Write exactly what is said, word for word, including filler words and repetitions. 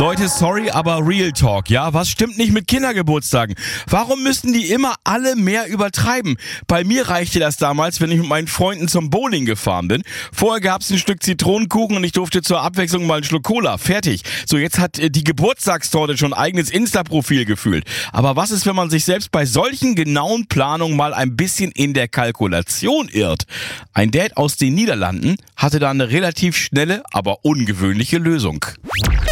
Leute, sorry, aber Real Talk, ja? Was stimmt nicht mit Kindergeburtstagen? Warum müssen die immer alle mehr übertreiben? Bei mir reichte das damals, wenn ich mit meinen Freunden zum Bowling gefahren bin. Vorher gab's ein Stück Zitronenkuchen und ich durfte zur Abwechslung mal einen Schluck Cola. Fertig. So, jetzt hat äh, die Geburtstagstorte schon ein eigenes Insta-Profil gefühlt. Aber was ist, wenn man sich selbst bei solchen genauen Planungen mal ein bisschen in der Kalkulation irrt? Ein Dad aus den Niederlanden hatte da eine relativ schnelle, aber ungewöhnliche Lösung.